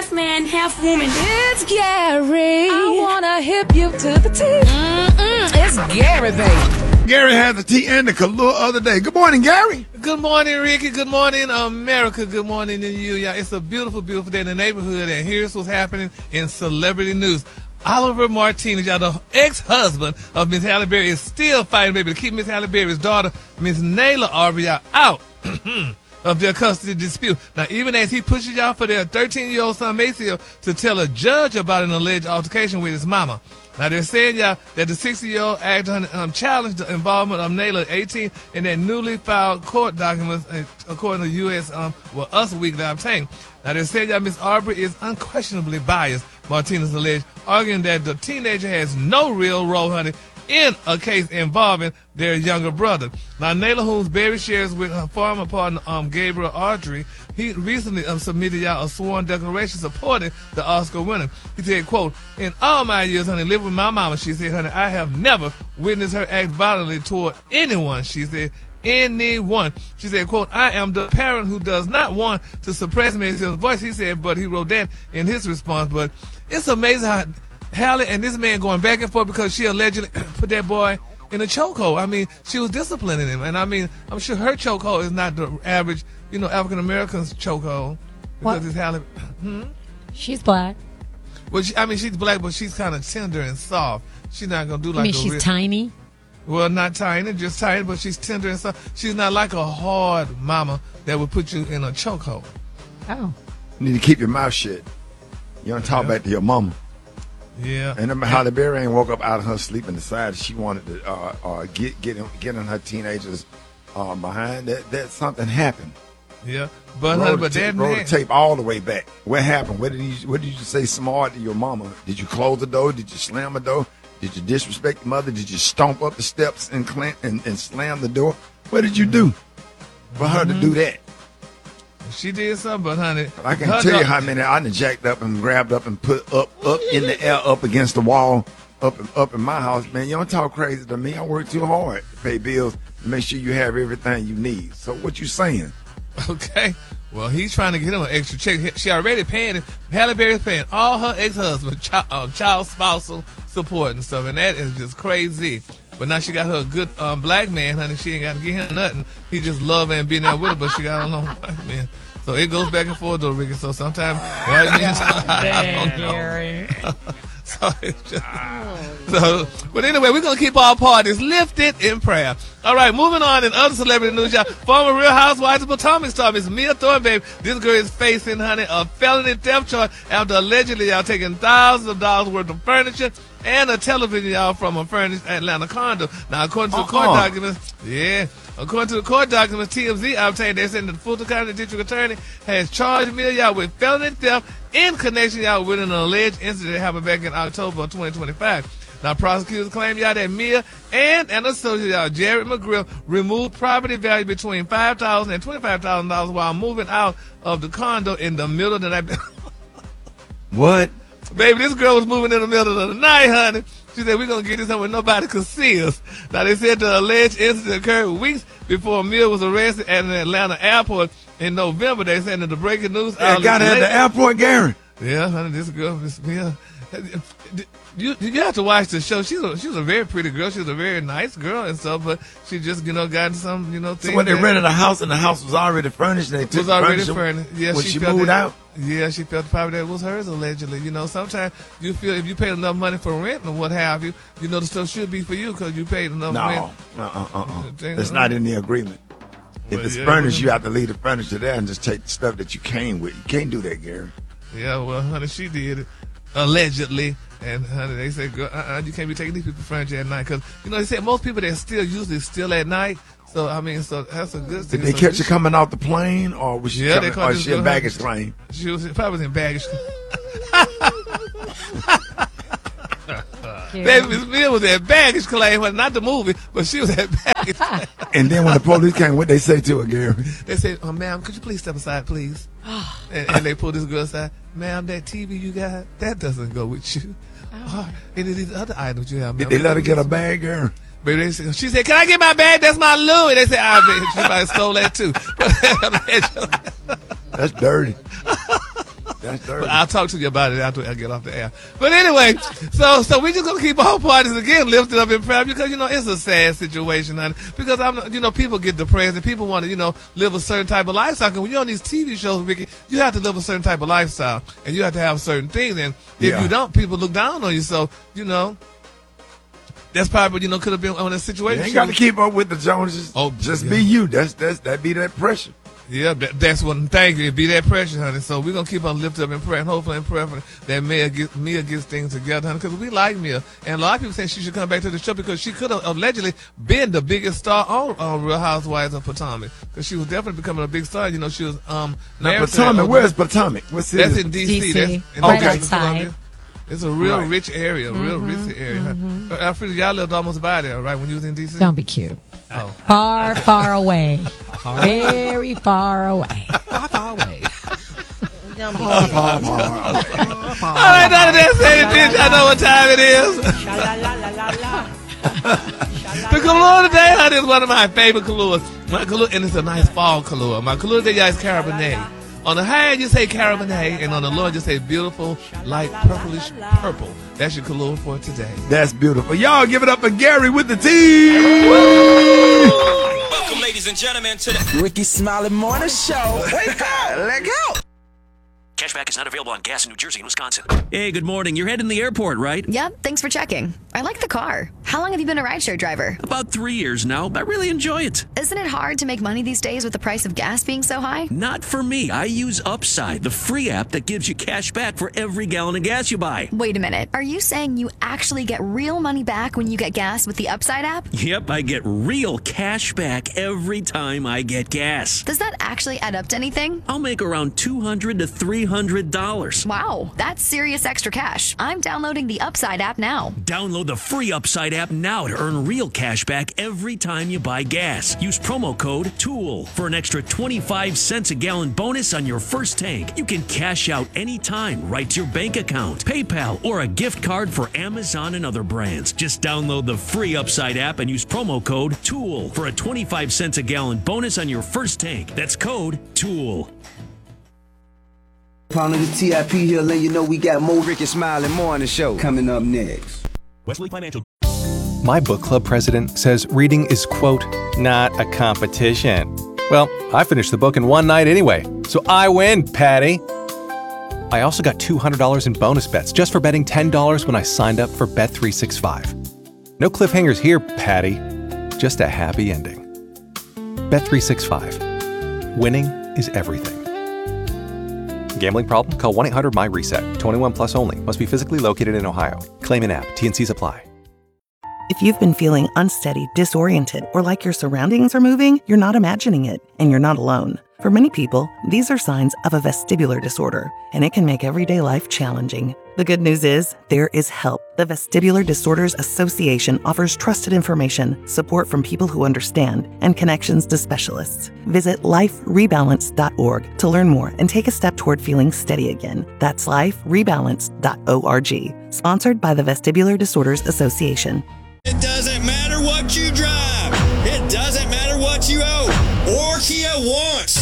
half man, half woman. It's Gary. I wanna hip you to the teeth. It's Gary, baby. Gary had the tea and the Kahlua other day. Good morning, Gary. Good morning, Ricky. Good morning, America. Good morning to you. Yeah, it's a beautiful, beautiful day in the neighborhood, and here's what's happening in celebrity news. Oliver Martinez, y'all, the ex-husband of Miss Halle Berry, is still fighting, baby, to keep Miss Halle Berry's daughter, Miss Nayla Arbery, out of their custody dispute. Now, even as he pushes y'all for their 13-year-old son, Maceo, to tell a judge about an alleged altercation with his mama. Now, they're saying, y'all, that the 60-year-old actor challenged the involvement of Nayla, 18, in their newly filed court documents, according to U.S. Us Weekly obtained. Now, they're saying, y'all, Miss Arbery is unquestionably biased, Martinez alleged, arguing that the teenager has no real role, honey, in a case involving their younger brother. Now, Nayla, whom Berry shares with her former partner, Gabriel Audrey, he recently submitted y'all a sworn declaration supporting the Oscar winner. He said, quote, "In all my years, honey, living with my mama," she said, "honey, I have never witnessed her act violently toward anyone," she said. Anyone. She said, quote, "I am the parent who does not want to suppress Maceo's voice," he said, but he wrote that in his response. But it's amazing how Halle and this man going back and forth because she allegedly put that boy in a chokehold. I mean, she was disciplining him. And I mean, I'm sure her chokehold is not the average, African-American's chokehold. Because it's Halle. She's black. Well, she's black, but she's kind of tender and soft. She's not going to do like she's tiny? Well, not tiny, just tiny, but she's tender and soft. She's not like a hard mama that would put you in a chokehold. Oh. You need to keep your mouth shut. You don't talk back to your mama. Yeah. And then Halle Berry ain't woke up out of her sleep and decided she wanted to get in her teenagers behind. That something happened. Yeah. Roll the tape all the way back. What happened? What did you say smart to your mama? Did you close the door? Did you slam the door? Did you disrespect your mother? Did you stomp up the steps and slam the door? What did you do for her to do that? She did something, but honey, I can tell you how many I done jacked up and grabbed up and put up in the air, up against the wall, up in my house. Man, you don't talk crazy to me. I work too hard to pay bills to make sure you have everything you need. So what you saying? Okay. Well, he's trying to get him an extra check. She already paying him. Halle Berry's paying all her ex-husband child spousal support and stuff, and that is just crazy. But now she got her a good black man, honey. She ain't got to get him nothing. He just love and being there with her, but she got a long white man. So it goes back and forth, though, Ricky. So sometimes white men, I don't know. So it's just, but anyway, we're going to keep our parties lifted in prayer. All right, moving on in other celebrity news, y'all. Former Real Housewives of Potomac star Miss Mia Thorne, babe. This girl is facing, honey, a felony theft charge after allegedly, y'all, taking thousands of dollars worth of furniture and a television, y'all, from a furnished Atlanta condo. Now, according to the court documents, according to the court documents, TMZ obtained, they're saying that the Fulton County District Attorney has charged Mia, y'all, with felony theft in connection, y'all, with an alleged incident that happened back in October of 2025. Now, prosecutors claim, y'all, that Mia and an associate, y'all, Jared McGrill, removed property value between $5,000 and $25,000 while moving out of the condo in the middle of the night. What? Baby, this girl was moving in the middle of the night, honey. She said, we're going to get this up where nobody could see us. Now, they said the alleged incident occurred weeks before Mia was arrested at an Atlanta airport in November. They said that the breaking news got her at the airport, Gary. Yeah, honey, this girl, Miss Mia. You have to watch the show. She was a very pretty girl. She was a very nice girl and stuff, but she just, got into some, things. So when they rented a house and the house was already furnished and they took the furniture, Yeah, when she moved out? Yeah, she felt the property that was hers allegedly. Sometimes you feel if you paid enough money for rent or what have you, the stuff should be for you because you paid enough rent. That's not in the agreement. If it's furnished, you have to leave the furniture there and just take the stuff that you came with. You can't do that, Gary. Yeah, well, honey, she did it. Allegedly. And honey, they said, girl, you can't be taking these people furniture at night. Because, they said most people, they're usually still at night. So, so that's a good thing. Did they catch her coming off the plane? Or was she in baggage claim? She was probably in baggage. Baby, Miss Mia was at baggage claim, well, not the movie, but she was at baggage claim. And then when the police came, what they say to her, Gary? They said, ma'am, could you please step aside, please? and they pulled this girl aside. Ma'am, that TV you got, that doesn't go with you. Any of these other items you have, ma'am. Did they let her get a bag, Gary? Baby, she said, can I get my bag? That's my Louis. They said, I bet she might have stole that too. That's dirty. That's dirty. But I'll talk to you about it after I get off the air. But anyway, so we just gonna keep all parties again lifted up in prayer because it's a sad situation, honey. Because people get depressed and people want to live a certain type of lifestyle. Because when you're on these TV shows, Ricky, you have to live a certain type of lifestyle and you have to have certain things. And if you don't, people look down on you. So that's probably could have been on a situation. You ain't got to keep up with the Joneses. Oh, just be you. That be that pressure. Yeah, that's one thing. It be that pressure, honey. So we're gonna keep on lifted up in prayer, and hopefully in prayer that Mia gets things together, honey. Because we like Mia, and a lot of people say she should come back to the show because she could have allegedly been the biggest star on Real Housewives of Potomac. Because she was definitely becoming a big star. She was Now Potomac, where's Potomac? What's that's in D.C. DC. That's Right in outside. It's a real rich area, real rich area. Alfreda, y'all lived almost by there, right? When you was in D.C. Don't be cute. Oh. Far, far away. Very far away. Far away. All right, now that said it, bitch, I know what time it is. The Kahlua today, honey, is one of my favorite Kahluas. My Kahlua, and it's a nice fall Kahlua. My Kahlua today is Cabernet. On the high end, you say Cabernet, and on the low end, you say beautiful, light purplish purple. That's your Kahlua for today. That's beautiful. Y'all give it up for Gary with the tea. Welcome, ladies and gentlemen, to the Ricky Smiley Morning Show. Wake up! Let go! Cashback is not available on gas in New Jersey and Wisconsin. Hey, good morning. You're heading to the airport, right? Yep, thanks for checking. I like the car. How long have you been a rideshare driver? About 3 years now. I really enjoy it. Isn't it hard to make money these days with the price of gas being so high? Not for me. I use Upside, the free app that gives you cash back for every gallon of gas you buy. Wait a minute. Are you saying you actually get real money back when you get gas with the Upside app? Yep, I get real cash back every time I get gas. Does that actually add up to anything? I'll make around $200 to $300. Wow, that's serious extra cash. I'm downloading the Upside app now. Download the free Upside app now to earn real cash back every time you buy gas. Use promo code TOOL for an extra 25 cents a gallon bonus on your first tank. You can cash out anytime right to your bank account, PayPal, or a gift card for Amazon and other brands. Just download the free Upside app and use promo code TOOL for a 25 cents a gallon bonus on your first tank. That's code TOOL. Pound of the TIP here, letting you know we got more Ricky Smiley Morning Show coming up next. Wesley Financial. My book club president says reading is, quote, not a competition. Well, I finished the book in one night anyway, so I win, Patty. I also got $200 in bonus bets just for betting $10 when I signed up for Bet365. No cliffhangers here, Patty. Just a happy ending. Bet365. Winning is everything. Gambling problem? Call 1-800-MY-RESET. 21 plus only. Must be physically located in Ohio. Claim in app. T&Cs apply. If you've been feeling unsteady, disoriented, or like your surroundings are moving, you're not imagining it, and you're not alone. For many people, these are signs of a vestibular disorder, and it can make everyday life challenging. The good news is, there is help. The Vestibular Disorders Association offers trusted information, support from people who understand, and connections to specialists. Visit liferebalance.org to learn more and take a step toward feeling steady again. That's liferebalance.org. Sponsored by the Vestibular Disorders Association. It doesn't matter what you drive. It doesn't matter what you owe or Kia wants.